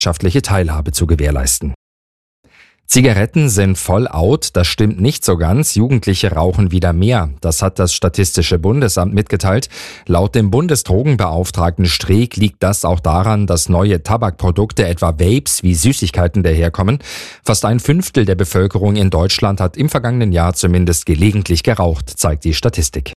wirtschaftliche Teilhabe zu gewährleisten. Zigaretten sind voll out, das stimmt nicht so ganz. Jugendliche rauchen wieder mehr. Das hat das Statistische Bundesamt mitgeteilt. Laut dem Bundesdrogenbeauftragten Streeck liegt das auch daran, dass neue Tabakprodukte, etwa Vapes wie Süßigkeiten, daherkommen. Fast ein Fünftel der Bevölkerung in Deutschland hat im vergangenen Jahr zumindest gelegentlich geraucht, zeigt die Statistik.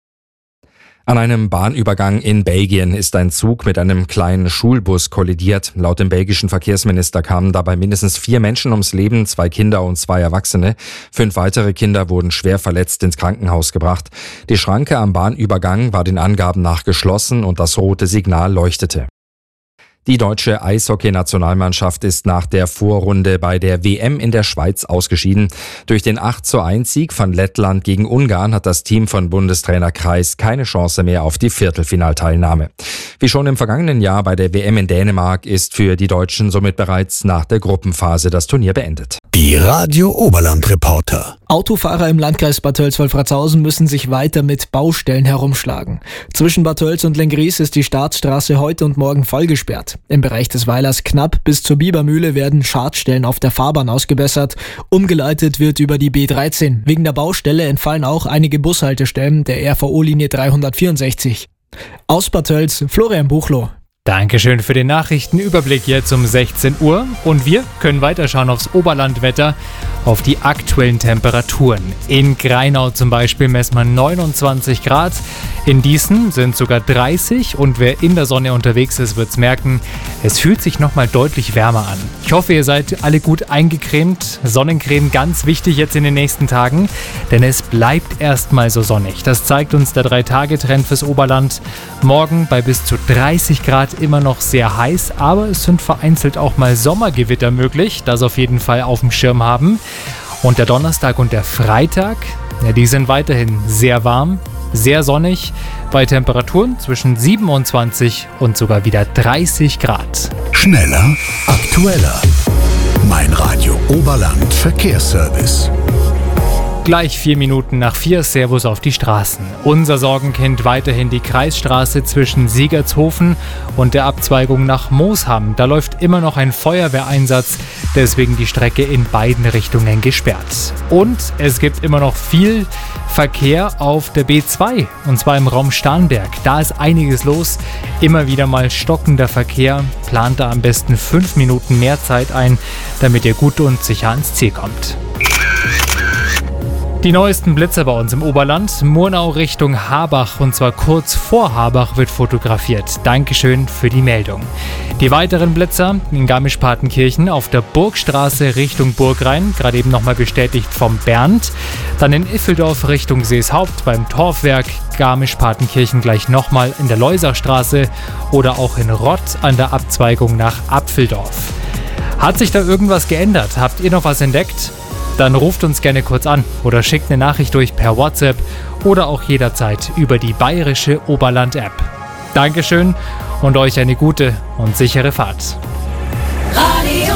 An einem Bahnübergang in Belgien ist ein Zug mit einem kleinen Schulbus kollidiert. Laut dem belgischen Verkehrsminister kamen dabei mindestens 4 Menschen ums Leben, 2 Kinder und 2 Erwachsene. 5 weitere Kinder wurden schwer verletzt ins Krankenhaus gebracht. Die Schranke am Bahnübergang war den Angaben nach geschlossen und das rote Signal leuchtete. Die deutsche Eishockey-Nationalmannschaft ist nach der Vorrunde bei der WM in der Schweiz ausgeschieden. Durch den 8:1-Sieg von Lettland gegen Ungarn hat das Team von Bundestrainer Kreis keine Chance mehr auf die Viertelfinalteilnahme. Wie schon im vergangenen Jahr bei der WM in Dänemark ist für die Deutschen somit bereits nach der Gruppenphase das Turnier beendet. Die Radio Oberland-Reporter. Autofahrer im Landkreis Bad Tölz-Wolfratshausen müssen sich weiter mit Baustellen herumschlagen. Zwischen Bad Tölz und Lenggries ist die Staatsstraße heute und morgen voll gesperrt. Im Bereich des Weilers Knapp bis zur Bibermühle werden Schadstellen auf der Fahrbahn ausgebessert. Umgeleitet wird über die B13. Wegen der Baustelle entfallen auch einige Bushaltestellen der RVO-Linie 364. Aus Bad Tölz, Florian Buchloh. Dankeschön für den Nachrichtenüberblick jetzt um 16 Uhr. Und wir können weiterschauen aufs Oberlandwetter, auf die aktuellen Temperaturen. In Grainau zum Beispiel messen wir 29 Grad. In Dießen sind sogar 30 und wer in der Sonne unterwegs ist, wird's merken, es fühlt sich nochmal deutlich wärmer an. Ich hoffe, ihr seid alle gut eingecremt. Sonnencreme ganz wichtig jetzt in den nächsten Tagen, denn es bleibt erstmal so sonnig. Das zeigt uns der 3-Tage-Trend fürs Oberland. Morgen bei bis zu 30 Grad immer noch sehr heiß, aber es sind vereinzelt auch mal Sommergewitter möglich. Das auf jeden Fall auf dem Schirm haben. Und der Donnerstag und der Freitag, die sind weiterhin sehr warm, sehr sonnig, bei Temperaturen zwischen 27 und sogar wieder 30 Grad. Schneller, aktueller. Mein Radio Oberland Verkehrsservice. Gleich 4 Minuten nach 4, Servus auf die Straßen. Unser Sorgenkind weiterhin die Kreisstraße zwischen Siegertshofen und der Abzweigung nach Moosham. Da läuft immer noch ein Feuerwehreinsatz, deswegen die Strecke in beiden Richtungen gesperrt. Und es gibt immer noch viel Verkehr auf der B2, und zwar im Raum Starnberg. Da ist einiges los, immer wieder mal stockender Verkehr. Plant da am besten 5 Minuten mehr Zeit ein, damit ihr gut und sicher ans Ziel kommt. Die neuesten Blitzer bei uns im Oberland, Murnau Richtung Habach, und zwar kurz vor Habach wird fotografiert. Dankeschön für die Meldung. Die weiteren Blitzer in Garmisch-Partenkirchen auf der Burgstraße Richtung Burgrhein, gerade eben nochmal bestätigt vom Bernd. Dann in Iffeldorf Richtung Seeshaupt beim Torfwerk, Garmisch-Partenkirchen gleich nochmal in der Leusachstraße oder auch in Rott an der Abzweigung nach Apfeldorf. Hat sich da irgendwas geändert? Habt ihr noch was entdeckt? Dann ruft uns gerne kurz an oder schickt eine Nachricht durch per WhatsApp oder auch jederzeit über die bayerische Oberland-App. Dankeschön und euch eine gute und sichere Fahrt. Radio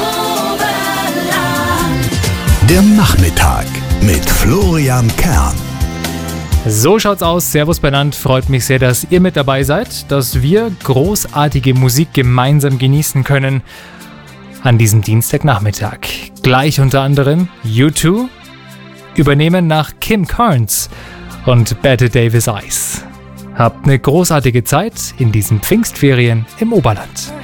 Oberland. Der Nachmittag mit Florian Kern. So schaut's aus. Servus benannt. Freut mich sehr, dass ihr mit dabei seid, dass wir großartige Musik gemeinsam genießen können an diesem Dienstagnachmittag. Gleich unter anderem U2 übernehmen nach Kim Carnes und Bette Davis Eyes. Habt eine großartige Zeit in diesen Pfingstferien im Oberland.